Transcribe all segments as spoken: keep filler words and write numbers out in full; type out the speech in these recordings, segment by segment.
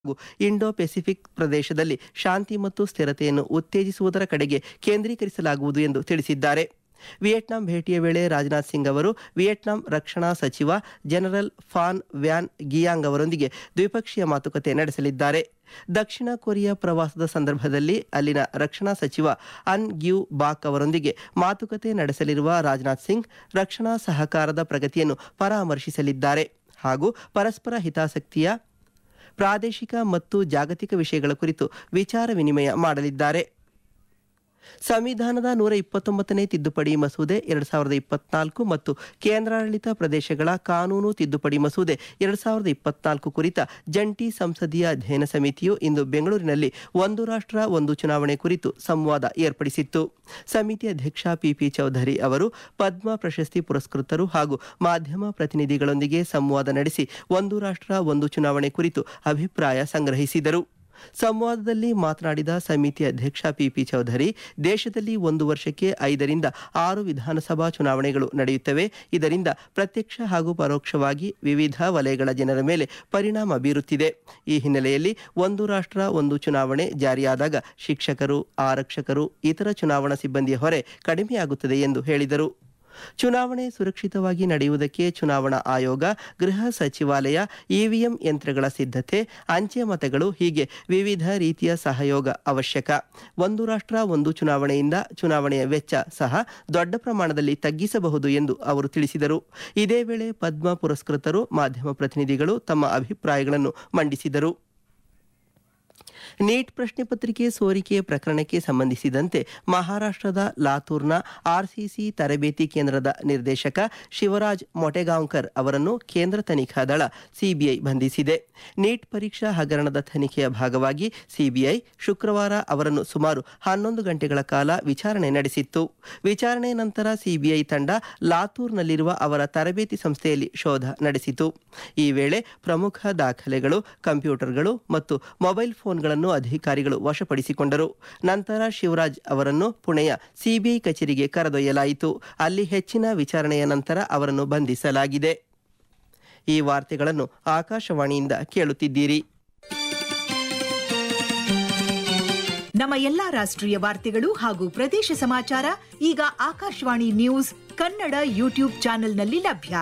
ಹಾಗೂ Indo Pacific ಪ್ರದೇಶದಲ್ಲಿ ಶಾಂತಿ ಮತ್ತು ಸ್ಥಿರತೆಯನ್ನು ಉತ್ತೇಜಿಸುವುದರ ಕಡೆಗೆ ಕೇಂದ್ರೀಕರಿಸಲಾಗುವುದು ಎಂದು ತಿಳಿಸಿದ್ದಾರೆ. ವಿಯೆಟ್ನಾಂ ಭೇಟಿಯ ವೇಳೆ ರಾಜನಾಥ್ ಸಿಂಗ್ ಅವರು ವಿಯೆಟ್ನಾಂ ರಕ್ಷಣಾ ಸಚಿವ ಜನರಲ್ ಫಾನ್ ವ್ಯಾನ್ ಗಿಯಾಂಗ್ ಅವರೊಂದಿಗೆ ದ್ವಿಪಕ್ಷೀಯ ಮಾತುಕತೆ ನಡೆಸಲಿದ್ದಾರೆ. ದಕ್ಷಿಣ ಕೊರಿಯಾ ಪ್ರವಾಸದ ಸಂದರ್ಭದಲ್ಲಿ ಅಲ್ಲಿನ ರಕ್ಷಣಾ ಸಚಿವ ಅನ್ ಗ್ಯೂ ಬಾಕ್ ಅವರೊಂದಿಗೆ ಮಾತುಕತೆ ನಡೆಸಲಿರುವ ರಾಜನಾಥ್ ಸಿಂಗ್ ರಕ್ಷಣಾ ಸಹಕಾರದ ಪ್ರಗತಿಯನ್ನು ಪರಾಮರ್ಶಿಸಲಿದ್ದಾರೆ ಹಾಗೂ ಪರಸ್ಪರ ಹಿತಾಸಕ್ತಿಯ ಪ್ರಾದೇಶಿಕ ಮತ್ತು ಜಾಗತಿಕ ವಿಷಯಗಳ ಕುರಿತು ವಿಚಾರ ವಿನಿಮಯ ಮಾಡಲಿದ್ದಾರೆ. ಸಂವಿಧಾನದ ನೂರ ಇಪ್ಪತ್ತೊಂಬತ್ತನೇ ತಿದ್ದುಪಡಿ ಮಸೂದೆ ಎರಡು ಸಾವಿರದ ಇಪ್ಪತ್ನಾಲ್ಕು ಮತ್ತು ಕೇಂದ್ರಾಡಳಿತ ಪ್ರದೇಶಗಳ ಕಾನೂನು ತಿದ್ದುಪಡಿ ಮಸೂದೆ ಎರಡು ಸಾವಿರದ ಇಪ್ಪತ್ನಾಲ್ಕು ಕುರಿತ ಜಂಟಿ ಸಂಸದೀಯ ಅಧ್ಯಯನ ಸಮಿತಿಯು ಇಂದು ಬೆಂಗಳೂರಿನಲ್ಲಿ ಒಂದು ರಾಷ್ಟ್ರ ಒಂದು ಚುನಾವಣೆ ಕುರಿತು ಸಂವಾದ ಏರ್ಪಡಿಸಿತ್ತು. ಸಮಿತಿ ಅಧ್ಯಕ್ಷ ಪಿಪಿ ಚೌಧರಿ ಅವರು ಪದ್ಮ ಪ್ರಶಸ್ತಿ ಪುರಸ್ಕೃತರು ಹಾಗೂ ಮಾಧ್ಯಮ ಪ್ರತಿನಿಧಿಗಳೊಂದಿಗೆ ಸಂವಾದ ನಡೆಸಿ ಒಂದು ರಾಷ್ಟ್ರ ಒಂದು ಚುನಾವಣೆ ಕುರಿತು ಅಭಿಪ್ರಾಯ ಸಂಗ್ರಹಿಸಿದರು. ಸಂವಾದದಲ್ಲಿ ಮಾತನಾಡಿದ ಸಮಿತಿ ಅಧ್ಯಕ್ಷ ಪಿಪಿ ಚೌಧರಿ, ದೇಶದಲ್ಲಿ ಒಂದು ವರ್ಷಕ್ಕೆ ಐದರಿಂದ ಆರು ವಿಧಾನಸಭಾ ಚುನಾವಣೆಗಳು ನಡೆಯುತ್ತವೆ. ಇದರಿಂದ ಪ್ರತ್ಯಕ್ಷ ಹಾಗೂ ಪರೋಕ್ಷವಾಗಿ ವಿವಿಧ ವಲಯಗಳ ಜನರ ಮೇಲೆ ಪರಿಣಾಮ ಬೀರುತ್ತಿದೆ. ಈ ಹಿನ್ನೆಲೆಯಲ್ಲಿ ಒಂದು ರಾಷ್ಟ್ರ ಒಂದು ಚುನಾವಣೆ ಜಾರಿಯಾದಾಗ ಶಿಕ್ಷಕರು, ಆರಕ್ಷಕರು, ಇತರ ಚುನಾವಣಾ ಸಿಬ್ಬಂದಿಯ ಹೊರೆ ಕಡಿಮೆಯಾಗುತ್ತದೆ ಎಂದು ಹೇಳಿದರು. ಚುನಾವಣೆ ಸುರಕ್ಷಿತವಾಗಿ ನಡೆಯುವುದಕ್ಕೆ ಚುನಾವಣಾ ಆಯೋಗ, ಗೃಹ ಸಚಿವಾಲಯ, ಇವಿಎಂ ಯಂತ್ರಗಳ ಸಿದ್ಧತೆ, ಅಂಚೆ ಮತಗಳು ಹೀಗೆ ವಿವಿಧ ರೀತಿಯ ಸಹಯೋಗ ಅವಶ್ಯಕ. ಒಂದು ರಾಷ್ಟ್ರ ಒಂದು ಚುನಾವಣೆಯಿಂದ ಚುನಾವಣೆಯ ವೆಚ್ಚ ಸಹ ದೊಡ್ಡ ಪ್ರಮಾಣದಲ್ಲಿ ತಗ್ಗಿಸಬಹುದು ಎಂದು ಅವರು ತಿಳಿಸಿದರು. ಇದೇ ವೇಳೆ ಪದ್ಮ ಪುರಸ್ಕೃತರು, ಮಾಧ್ಯಮ ಪ್ರತಿನಿಧಿಗಳು ತಮ್ಮ ಅಭಿಪ್ರಾಯಗಳನ್ನು ಮಂಡಿಸಿದರು. ನೀಟ್ ಪ್ರಶ್ನೆ ಪತ್ರಿಕೆ ಸೋರಿಕೆ ಪ್ರಕರಣಕ್ಕೆ ಸಂಬಂಧಿಸಿದಂತೆ ಮಹಾರಾಷ್ಟ್ರದ ಲಾತೂರ್ನ ಆರ್ಸಿಸಿ ತರಬೇತಿ ಕೇಂದ್ರದ ನಿರ್ದೇಶಕ ಶಿವರಾಜ್ ಮೊಟೆಗಾಂವ್ಕರ್ ಅವರನ್ನು ಕೇಂದ್ರ ತನಿಖಾ ದಳ ಸಿಬಿಐ ಬಂಧಿಸಿದೆ. ನೀಟ್ ಪರೀಕ್ಷಾ ಹಗರಣದ ತನಿಖೆಯ ಭಾಗವಾಗಿ ಸಿಬಿಐ ಶುಕ್ರವಾರ ಅವರನ್ನು ಸುಮಾರು ಹನ್ನೊಂದು ಗಂಟೆಗಳ ಕಾಲ ವಿಚಾರಣೆ ನಡೆಸಿತ್ತು. ವಿಚಾರಣೆ ನಂತರ ಸಿಬಿಐ ತಂಡ ಲಾತೂರ್ನಲ್ಲಿರುವ ಅವರ ತರಬೇತಿ ಸಂಸ್ಥೆಯಲ್ಲಿ ಶೋಧ ನಡೆಸಿತು. ಈ ವೇಳೆ ಪ್ರಮುಖ ದಾಖಲೆಗಳು, ಕಂಪ್ಯೂಟರ್ಗಳು ಮತ್ತು ಮೊಬೈಲ್ ಫೋನ್ಗಳನ್ನು ಅಧಿಕಾರಿಗಳು ವಶಪಡಿಸಿಕೊಂಡರು. ನಂತರ ಶಿವರಾಜ್ ಅವರನ್ನು ಪುಣೆಯ ಸಿಬಿಐ ಕಚೇರಿಗೆ ಕರೆದೊಯ್ಯಲಾಯಿತು. ಅಲ್ಲಿ ಹೆಚ್ಚಿನ ವಿಚಾರಣೆಯ ನಂತರ ಅವರನ್ನು ಬಂಧಿಸಲಾಗಿದೆ. ಈ ವಾರ್ತೆಗಳನ್ನು ಆಕಾಶವಾಣಿಯಿಂದ ಕೇಳುತ್ತಿದ್ದೀರಿ. ನಮ್ಮ ಎಲ್ಲಾ ರಾಷ್ಟ್ರೀಯ ವಾರ್ತೆಗಳು ಹಾಗೂ ಪ್ರದೇಶ ಸಮಾಚಾರ ಈಗ ಆಕಾಶವಾಣಿ ನ್ಯೂಸ್ ಕನ್ನಡ ಯೂಟ್ಯೂಬ್ ಚಾನೆಲ್ನಲ್ಲಿ ಲಭ್ಯ.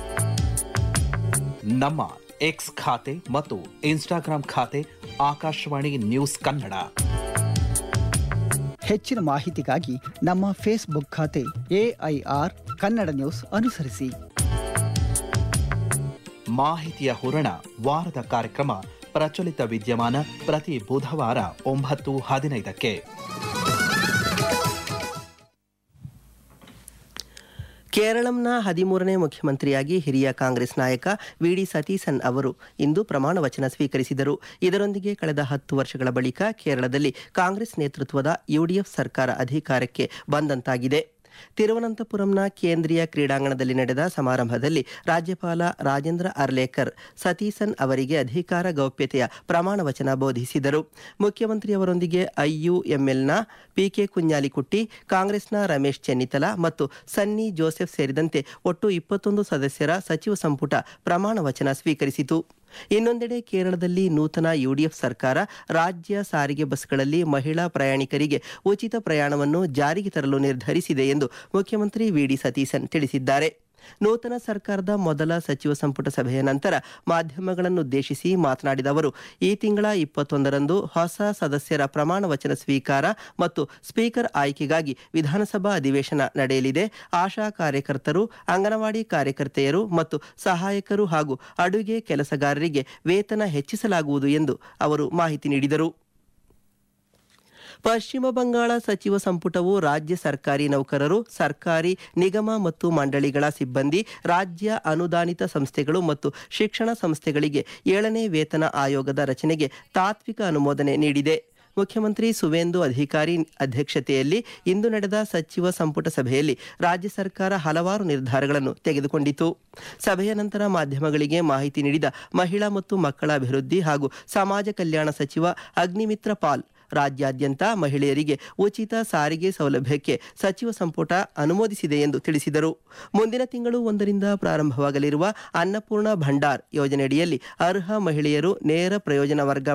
ನಮ್ಮ ಎಕ್ಸ್ ಖಾತೆ ಮತ್ತು ಇನ್ಸ್ಟಾಗ್ರಾಂ ಖಾತೆ ಆಕಾಶವಾಣಿ ನ್ಯೂಸ್ ಕನ್ನಡ. ಹೆಚ್ಚಿನ ಮಾಹಿತಿಗಾಗಿ ನಮ್ಮ ಫೇಸ್ಬುಕ್ ಖಾತೆ ಎಐಆರ್ ಕನ್ನಡ ನ್ಯೂಸ್ ಅನುಸರಿಸಿ. ಮಾಹಿತಿಯ ಹೂರಣ ವಾರದ ಕಾರ್ಯಕ್ರಮ ಪ್ರಚಲಿತ ವಿದ್ಯಮಾನ ಪ್ರತಿ ಬುಧವಾರ ಒಂಬತ್ತು ಹದಿನೈದಕ್ಕೆ. ಕೇರಳಂನ ಹದಿಮೂರನೇ ಮುಖ್ಯಮಂತ್ರಿಯಾಗಿ ಹಿರಿಯ ಕಾಂಗ್ರೆಸ್ ನಾಯಕ ವಿ ಡಿ ಸತೀಸನ್ ಅವರು ಇಂದು ಪ್ರಮಾಣ ವಚನ ಸ್ವೀಕರಿಸಿದರು. ಇದರೊಂದಿಗೆ ಕಳೆದ ಹತ್ತು ವರ್ಷಗಳ ಬಳಿಕ ಕೇರಳದಲ್ಲಿ ಕಾಂಗ್ರೆಸ್ ನೇತೃತ್ವದ ಯುಡಿಎಫ್ ಸರ್ಕಾರ ಅಧಿಕಾರಕ್ಕೆ ಬಂದಂತಾಗಿದೆ. ತಿರುವನಂತಪುರಂನ ಕೇಂದ್ರೀಯ ಕ್ರೀಡಾಂಗಣದಲ್ಲಿ ನಡೆದ ಸಮಾರಂಭದಲ್ಲಿ ರಾಜ್ಯಪಾಲ ರಾಜೇಂದ್ರ ಅರ್ಲೇಕರ್ ಸತೀಸನ್ ಅವರಿಗೆ ಅಧಿಕಾರ ಗೌಪ್ಯತೆಯ ಪ್ರಮಾಣ ವಚನ ಬೋಧಿಸಿದರು. ಮುಖ್ಯಮಂತ್ರಿಯವರೊಂದಿಗೆ ಐಯುಎಂಎಲ್ನ ಪಿಕೆ ಕುഞ്ഞാലിക്കുട്ടി, ಕಾಂಗ್ರೆಸ್ನ ರಮೇಶ್ ಚೆನ್ನಿತಲ ಮತ್ತು ಸನ್ನಿ ಜೋಸೆಫ್ ಸೇರಿದಂತೆ ಒಟ್ಟು ಇಪ್ಪತ್ತೊಂದು ಸದಸ್ಯರ ಸಚಿವ ಸಂಪುಟ ಪ್ರಮಾಣ ವಚನ ಸ್ವೀಕರಿಸಿತು. ಇನ್ನೊಂದೆಡೆ ಕೇರಳದಲ್ಲಿ ನೂತನ ಯುಡಿಎಫ್ ಸರ್ಕಾರ ರಾಜ್ಯ ಸಾರಿಗೆ ಬಸ್ಗಳಲ್ಲಿ ಮಹಿಳಾ ಪ್ರಯಾಣಿಕರಿಗೆ ಉಚಿತ ಪ್ರಯಾಣವನ್ನು ಜಾರಿಗೆ ತರಲು ನಿರ್ಧರಿಸಿದೆ ಎಂದು ಮುಖ್ಯಮಂತ್ರಿ ವಿ ಡಿ ಸತೀಸನ್ ತಿಳಿಸಿದ್ದಾರೆ. ನೂತನ ಸರ್ಕಾರದ ಮೊದಲ ಸಚಿವ ಸಂಪುಟ ಸಭೆಯ ನಂತರ ಮಾಧ್ಯಮಗಳನ್ನುದ್ದೇಶಿಸಿ ಮಾತನಾಡಿದ ಅವರು, ಈ ತಿಂಗಳ ಇಪ್ಪತ್ತೊಂದರಂದು ಹೊಸ ಸದಸ್ಯರ ಪ್ರಮಾಣ ವಚನ ಸ್ವೀಕಾರ ಮತ್ತು ಸ್ಪೀಕರ್ ಆಯ್ಕೆಗಾಗಿ ವಿಧಾನಸಭಾ ಅಧಿವೇಶನ ನಡೆಯಲಿದೆ. ಆಶಾ ಕಾರ್ಯಕರ್ತರು, ಅಂಗನವಾಡಿ ಕಾರ್ಯಕರ್ತೆಯರು ಮತ್ತು ಸಹಾಯಕರು ಹಾಗೂ ಅಡುಗೆ ಕೆಲಸಗಾರರಿಗೆ ವೇತನ ಹೆಚ್ಚಿಸಲಾಗುವುದು ಎಂದು ಅವರು ಮಾಹಿತಿ ನೀಡಿದರು. ಪಶ್ಚಿಮ ಬಂಗಾಳ ಸಚಿವ ಸಂಪುಟವು ರಾಜ್ಯ ಸರ್ಕಾರಿ ನೌಕರರು, ಸರ್ಕಾರಿ ನಿಗಮ ಮತ್ತು ಮಂಡಳಿಗಳ ಸಿಬ್ಬಂದಿ, ರಾಜ್ಯ ಅನುದಾನಿತ ಸಂಸ್ಥೆಗಳು ಮತ್ತು ಶಿಕ್ಷಣ ಸಂಸ್ಥೆಗಳಿಗೆ ಏಳನೇ ವೇತನ ಆಯೋಗದ ರಚನೆಗೆ ತಾತ್ವಿಕ ಅನುಮೋದನೆ ನೀಡಿದೆ. ಮುಖ್ಯಮಂತ್ರಿ ಸುವೇಂದು ಅಧಿಕಾರಿ ಅಧ್ಯಕ್ಷತೆಯಲ್ಲಿ ಇಂದು ನಡೆದ ಸಚಿವ ಸಂಪುಟ ಸಭೆಯಲ್ಲಿ ರಾಜ್ಯ ಸರ್ಕಾರ ಹಲವಾರು ನಿರ್ಧಾರಗಳನ್ನು ತೆಗೆದುಕೊಂಡಿತು. ಸಭೆಯ ನಂತರ ಮಾಧ್ಯಮಗಳಿಗೆ ಮಾಹಿತಿ ನೀಡಿದ ಮಹಿಳಾ ಮತ್ತು ಮಕ್ಕಳ ಅಭಿವೃದ್ಧಿ ಹಾಗೂ ಸಮಾಜ ಕಲ್ಯಾಣ ಸಚಿವ ಅಗ್ನಿಮಿತ್ರ ಪಾಲ್, ರಾಜ್ಯಾದ್ಯಂತ ಮಹಿಳೆಯರಿಗೆ ಉಚಿತ ಸಾರಿಗೆ ಸೌಲಭ್ಯಕ್ಕೆ ಸಚಿವ ಸಂಪುಟ ಅನುಮೋದಿಸಿದೆ ಎಂದು ತಿಳಿಸಿದರು. ಮುಂದಿನ ತಿಂಗಳು ಒಂದರಿಂದ ಪ್ರಾರಂಭವಾಗಲಿರುವ ಅನ್ನಪೂರ್ಣ ಭಂಡಾರ್ ಯೋಜನೆಯಡಿಯಲ್ಲಿ ಅರ್ಹ ಮಹಿಳೆಯರು ನೇರ ಪ್ರಯೋಜನ ವರ್ಗಾವಣೆ